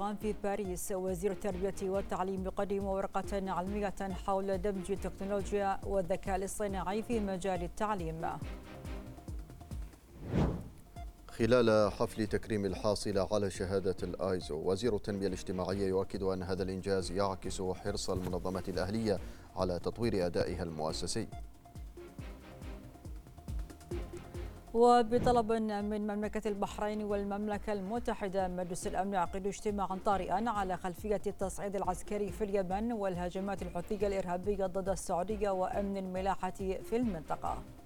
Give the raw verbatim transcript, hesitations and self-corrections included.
الأردوغان في باريس. وزير التربية والتعليم يقدم ورقة علمية حول دمج التكنولوجيا والذكاء الاصطناعي في مجال التعليم. خلال حفل تكريم الحاصلة على شهادة الآيزو، وزير التنمية الاجتماعية يؤكد أن هذا الإنجاز يعكس حرص المنظمات الأهلية على تطوير أدائها المؤسسي. وبطلب من مملكة البحرين والمملكة المتحدة، مجلس الأمن يعقد اجتماعا طارئا على خلفية التصعيد العسكري في اليمن والهجمات الحوثية الإرهابية ضد السعودية وأمن الملاحة في المنطقة.